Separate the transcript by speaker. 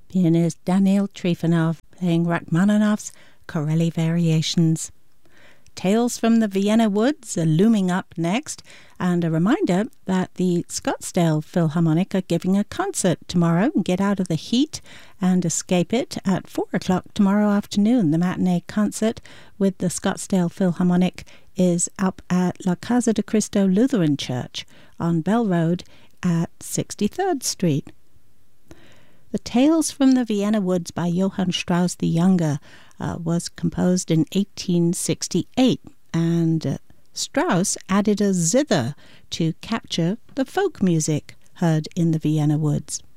Speaker 1: Pianist Daniil Trifonov playing Rachmaninoff's Corelli Variations. Tales from the Vienna Woods are looming up next, and a reminder that the Scottsdale Philharmonic are giving a concert tomorrow. Get out of the heat and escape it at 4 o'clock tomorrow afternoon. The matinee concert with the Scottsdale Philharmonic is up at La Casa de Cristo Lutheran Church on Bell Road at 63rd Street. The Tales from the Vienna Woods by Johann Strauss the Younger was composed in 1868, and Strauss added a zither to capture the folk music heard in the Vienna Woods.